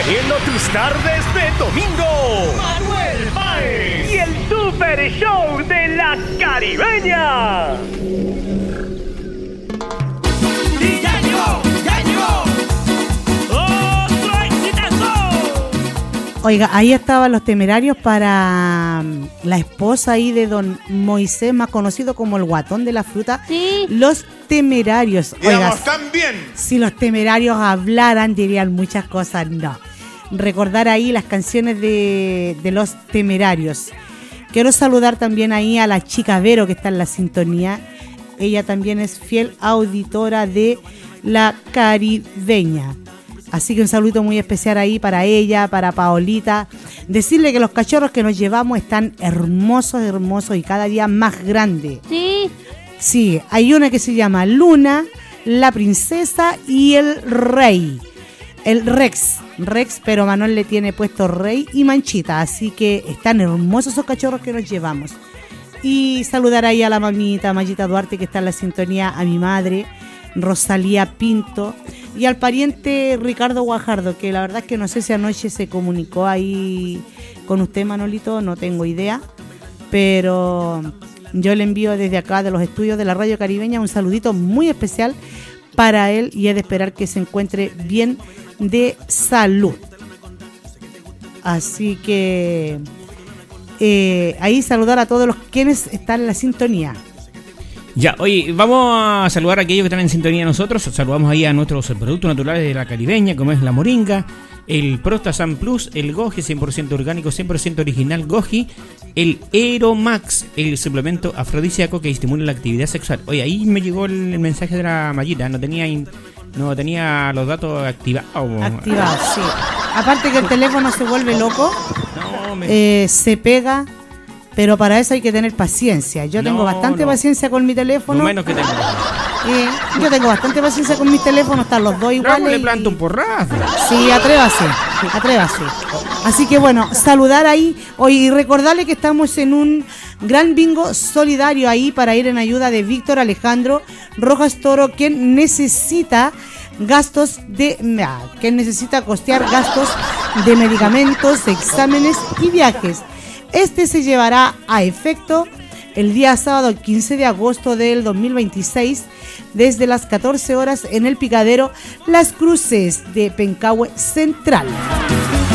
teniendo tus tardes de domingo. Manuel Páez y el Super Show de la Caribeña. ¡Y ya llegó! ¡Ya llegó! ¡Otro exitazo! Oiga, ahí estaban Los Temerarios para la esposa ahí de don Moisés, más conocido como el Guatón de la Fruta. Sí. Los Temerarios. Oiga, Digamos, también. si los Temerarios hablaran, dirían muchas cosas. No. Recordar ahí las canciones de Los Temerarios. Quiero saludar también ahí a la chica Vero, que está en la sintonía. Ella también es fiel auditora de la Caribeña. Así que un saludo muy especial ahí para ella, para Paolita. Decirle que los cachorros que nos llevamos están hermosos, hermosos y cada día más grandes. Sí. Sí, hay una que se llama Luna, la princesa y el rey. El Rex, pero Manuel le tiene puesto Rey y Manchita. Así que están hermosos esos cachorros que nos llevamos. Y saludar ahí a la mamita Mayita Duarte, que está en la sintonía, a mi madre Rosalía Pinto y al pariente Ricardo Guajardo, que la verdad es que no sé si anoche se comunicó ahí con usted, Manolito, no tengo idea, pero yo le envío desde acá de los estudios de la Radio Caribeña un saludito muy especial para él y es de esperar que se encuentre bien de salud. Así que ahí saludar a todos los quienes están en la sintonía. Ya, oye, vamos a saludar a aquellos que están en sintonía nosotros. Saludamos ahí a nuestros productos naturales de la Caribeña, como es la moringa, el Prostasan Plus, el Goji 100% orgánico, 100% original Goji, el Aeromax, el suplemento afrodisíaco que estimula la actividad sexual. Oye, ahí me llegó el mensaje de la Mayita, no tenía los datos activados. Activados, sí. Aparte que el teléfono se vuelve loco, se pega. Pero para eso hay que tener paciencia. Yo tengo bastante paciencia con mi teléfono. No menos que tengo. Yo tengo bastante paciencia con mis teléfonos, están los dos iguales. Le planto un porrazo. Sí, atrévase. Así que bueno, saludar ahí y recordarle que estamos en un gran bingo solidario ahí para ir en ayuda de Víctor Alejandro Rojas Toro, quien necesita costear gastos de medicamentos, exámenes y viajes. Este se llevará a efecto el día sábado 15 de agosto del 2026 desde las 14 horas en el picadero Las Cruces de Pencahue Central.